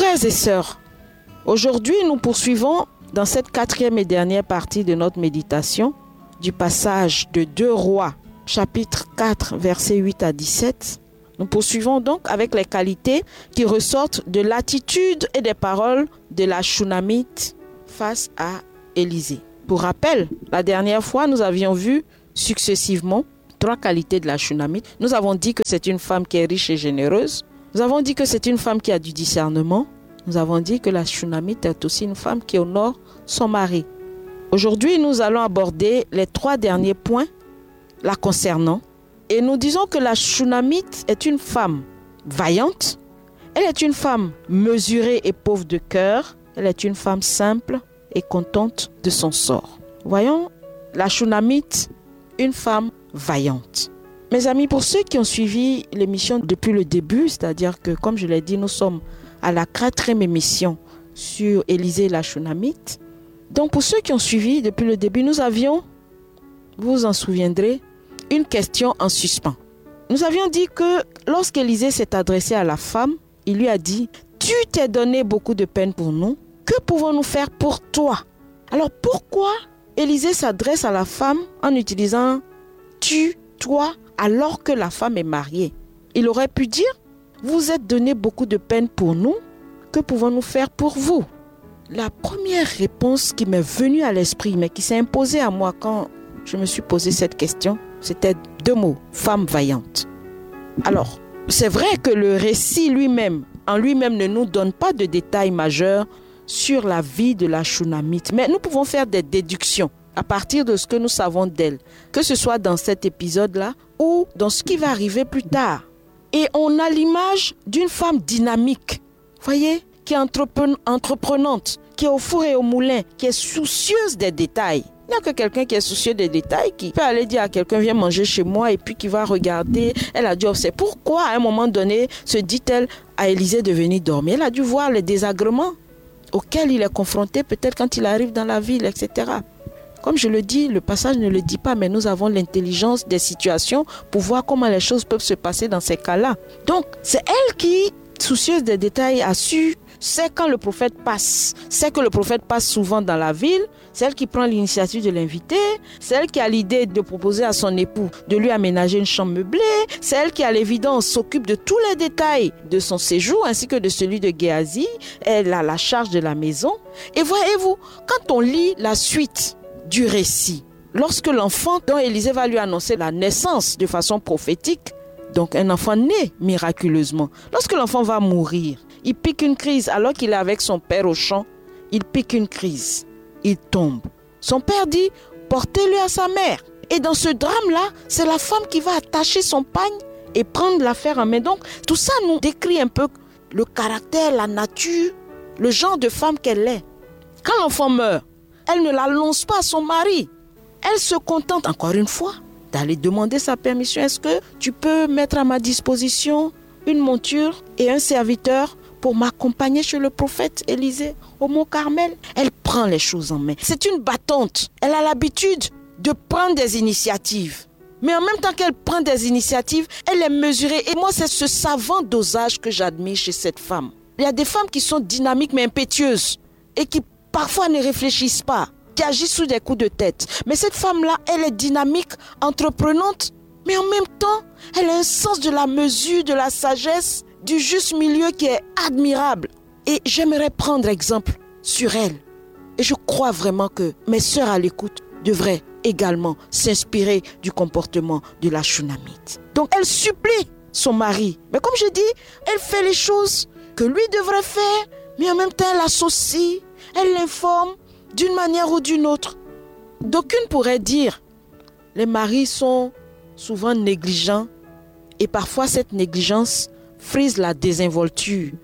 Frères et sœurs, aujourd'hui nous poursuivons dans cette 4e et dernière partie de notre méditation du passage de 2 Rois, chapitre 4, versets 8 à 17. Nous poursuivons donc avec les qualités qui ressortent de l'attitude et des paroles de la Shunamite face à Élisée. Pour rappel, la dernière fois, nous avions vu successivement 3 qualités de la Shunamite. Nous avons dit que c'est une femme qui est riche et généreuse. Nous avons dit que c'est une femme qui a du discernement. Nous avons dit que la Shunamite est aussi une femme qui honore son mari. Aujourd'hui, nous allons aborder les 3 derniers points la concernant. Et nous disons que la Shunamite est une femme vaillante. Elle est une femme mesurée et pauvre de cœur. Elle est une femme simple et contente de son sort. Voyons la Shunamite, une femme vaillante. Mes amis, pour ceux qui ont suivi l'émission depuis le début, c'est-à-dire que, comme je l'ai dit, nous sommes à la 4e émission sur Élisée et la Shunamite. Donc, pour ceux qui ont suivi depuis le début, nous avions, vous vous en souviendrez, une question en suspens. Nous avions dit que lorsqu'Élisée s'est adressé à la femme, il lui a dit « Tu t'es donné beaucoup de peine pour nous, que pouvons-nous faire pour toi ?» Alors, pourquoi Élisée s'adresse à la femme en utilisant « tu »,« toi », alors que la femme est mariée? Il aurait pu dire « Vous êtes donné beaucoup de peine pour nous, que pouvons-nous faire pour vous ?» La première réponse qui m'est venue à l'esprit, mais qui s'est imposée à moi quand je me suis posé cette question, c'était 2 mots, femme vaillante. Alors, c'est vrai que le récit lui-même, en lui-même, ne nous donne pas de détails majeurs sur la vie de la Shunamite, mais nous pouvons faire des déductions à partir de ce que nous savons d'elle, que ce soit dans cet épisode-là ou dans ce qui va arriver plus tard. Et on a l'image d'une femme dynamique, voyez, qui est entreprenante, qui est au four et au moulin, qui est soucieuse des détails. Il n'y a que quelqu'un qui est soucieux des détails qui peut aller dire à quelqu'un viens manger chez moi et puis qui va regarder. Elle a dû observer pourquoi à un moment donné se dit-elle à Élisée de venir dormir. Elle a dû voir les désagréments auxquels il est confronté peut-être quand il arrive dans la ville, etc. Comme je le dis, le passage ne le dit pas, mais nous avons l'intelligence des situations pour voir comment les choses peuvent se passer dans ces cas-là. Donc, c'est elle qui, soucieuse des détails, a su, c'est quand le prophète passe. C'est que le prophète passe souvent dans la ville. C'est elle qui prend l'initiative de l'inviter. C'est elle qui a l'idée de proposer à son époux de lui aménager une chambre meublée. C'est elle qui, à l'évidence, s'occupe de tous les détails de son séjour ainsi que de celui de Géhazi. Elle a la charge de la maison. Et voyez-vous, quand on lit la suite du récit, lorsque l'enfant dont Élisée va lui annoncer la naissance de façon prophétique, donc un enfant né miraculeusement, lorsque l'enfant va mourir, il pique une crise alors qu'il est avec son père au champ. Il pique une crise. Il tombe. Son père dit, portez-le à sa mère. Et dans ce drame-là, c'est la femme qui va attacher son pagne et prendre l'affaire en main. Donc, tout ça nous décrit un peu le caractère, la nature, le genre de femme qu'elle est. Quand l'enfant meurt, elle ne l'annonce pas à son mari. Elle se contente, encore une fois, d'aller demander sa permission. Est-ce que tu peux mettre à ma disposition une monture et un serviteur pour m'accompagner chez le prophète Élisée au Mont Carmel? Elle prend les choses en main. C'est une battante. Elle a l'habitude de prendre des initiatives. Mais en même temps qu'elle prend des initiatives, elle est mesurée. Et moi, c'est ce savant dosage que j'admire chez cette femme. Il y a des femmes qui sont dynamiques mais impétueuses et qui parfois ne réfléchissent pas, qui agissent sous des coups de tête. Mais cette femme-là, elle est dynamique, entreprenante, mais en même temps, elle a un sens de la mesure, de la sagesse, du juste milieu qui est admirable. Et j'aimerais prendre exemple sur elle. Et je crois vraiment que mes sœurs à l'écoute devraient également s'inspirer du comportement de la Shunamite. Donc elle supplie son mari. Mais comme je dis, elle fait les choses que lui devrait faire, mais en même temps elle associe, elle l'informe d'une manière ou d'une autre. D'aucuns pourraient dire, les maris sont souvent négligents et parfois cette négligence frise la désinvolture,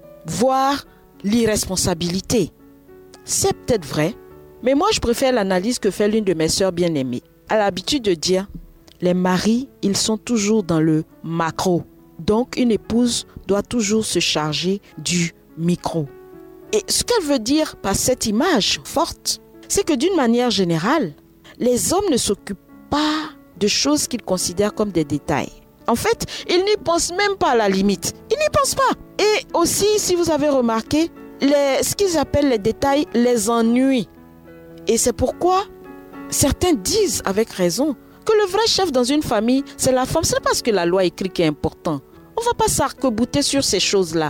voire l'irresponsabilité. C'est peut-être vrai, mais moi je préfère l'analyse que fait l'une de mes sœurs bien-aimées. Elle a l'habitude de dire, les maris, ils sont toujours dans le macro. Donc une épouse doit toujours se charger du micro. Et ce qu'elle veut dire par cette image forte, c'est que d'une manière générale, les hommes ne s'occupent pas de choses qu'ils considèrent comme des détails. En fait, ils n'y pensent même pas à la limite. Ils n'y pensent pas. Et aussi, si vous avez remarqué, ce qu'ils appellent les détails les ennuis. Et c'est pourquoi certains disent avec raison que le vrai chef dans une famille, c'est la femme. Ce n'est pas ce que la loi écrit qui est important. On ne va pas s'arc-bouter sur ces choses-là.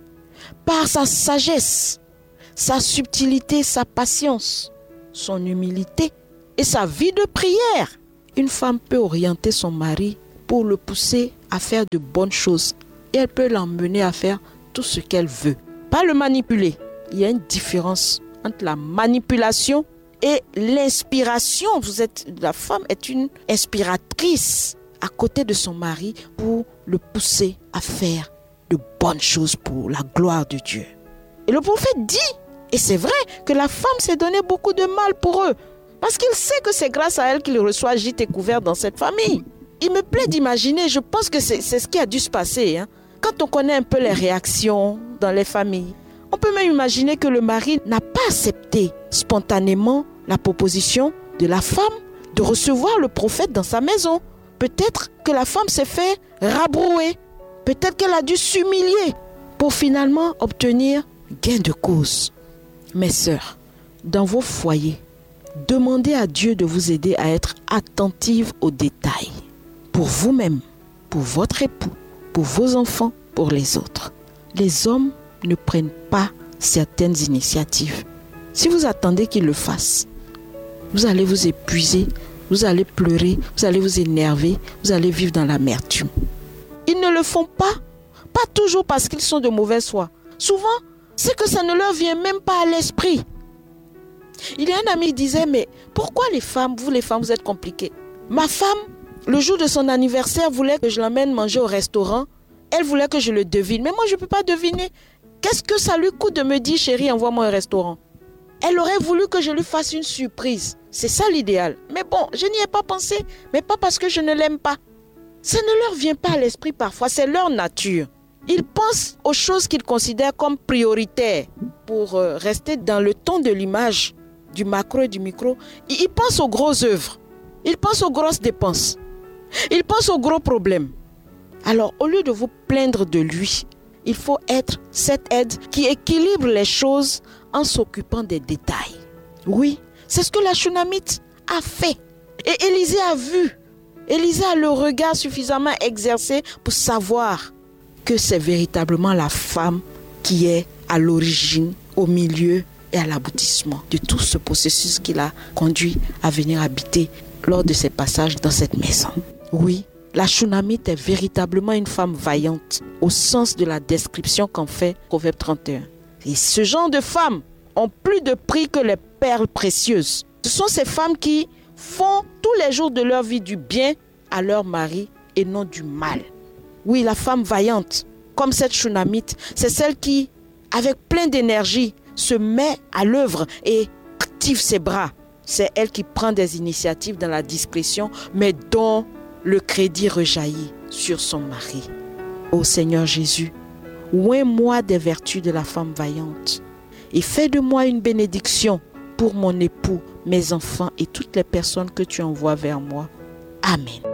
Par sa sagesse, sa subtilité, sa patience, son humilité et sa vie de prière, une femme peut orienter son mari pour le pousser à faire de bonnes choses. Et elle peut l'emmener à faire tout ce qu'elle veut. Pas le manipuler. Il y a une différence entre la manipulation et l'inspiration. La femme est une inspiratrice à côté de son mari pour le pousser à faire de bonnes choses pour la gloire de Dieu. Et le prophète dit, et c'est vrai, que la femme s'est donné beaucoup de mal pour eux. Parce qu'il sait que c'est grâce à elle qu'il reçoit gîte et couvert dans cette famille. Il me plaît d'imaginer, je pense que c'est ce qui a dû se passer. Quand on connaît un peu les réactions dans les familles, on peut même imaginer que le mari n'a pas accepté spontanément la proposition de la femme de recevoir le prophète dans sa maison. Peut-être que la femme s'est fait rabrouer. Peut-être qu'elle a dû s'humilier pour finalement obtenir gain de cause. Mes sœurs, dans vos foyers, demandez à Dieu de vous aider à être attentives aux détails. Pour vous-même, pour votre époux, pour vos enfants, pour les autres. Les hommes ne prennent pas certaines initiatives. Si vous attendez qu'ils le fassent, vous allez vous épuiser, vous allez pleurer, vous allez vous énerver, vous allez vivre dans l'amertume. Ils ne le font pas toujours parce qu'ils sont de mauvaise foi. Souvent, c'est que ça ne leur vient même pas à l'esprit. Il y a un ami qui disait, mais pourquoi les femmes, vous êtes compliquées? Ma femme, le jour de son anniversaire, voulait que je l'emmène manger au restaurant. Elle voulait que je le devine. Mais moi, je ne peux pas deviner. Qu'est-ce que ça lui coûte de me dire, chérie, envoie-moi un restaurant? Elle aurait voulu que je lui fasse une surprise. C'est ça l'idéal. Mais bon, je n'y ai pas pensé. Mais pas parce que je ne l'aime pas. Ça ne leur vient pas à l'esprit parfois. C'est leur nature. Ils pensent aux choses qu'ils considèrent comme prioritaires. Pour rester dans le ton de l'image du macro et du micro, ils pensent aux grosses œuvres. Ils pensent aux grosses dépenses. Ils pensent aux gros problèmes. Alors, au lieu de vous plaindre de lui, il faut être cette aide qui équilibre les choses en s'occupant des détails. Oui, c'est ce que la Shunamite a fait. Et Élisée a vu. Élisée a le regard suffisamment exercé pour savoir que c'est véritablement la femme qui est à l'origine, au milieu et à l'aboutissement de tout ce processus qui l'a conduit à venir habiter lors de ses passages dans cette maison. Oui, la Shunamite est véritablement une femme vaillante au sens de la description qu'en fait Proverbe 31. Et ce genre de femmes ont plus de prix que les perles précieuses. Ce sont ces femmes qui font tous les jours de leur vie du bien à leur mari et non du mal. Oui, la femme vaillante, comme cette Shunamite, c'est celle qui, avec plein d'énergie, se met à l'œuvre et active ses bras. C'est elle qui prend des initiatives dans la discrétion, mais dont le crédit rejaillit sur son mari. Ô Seigneur Jésus, oins-moi des vertus de la femme vaillante et fais de moi une bénédiction pour mon époux, mes enfants et toutes les personnes que tu envoies vers moi. Amen.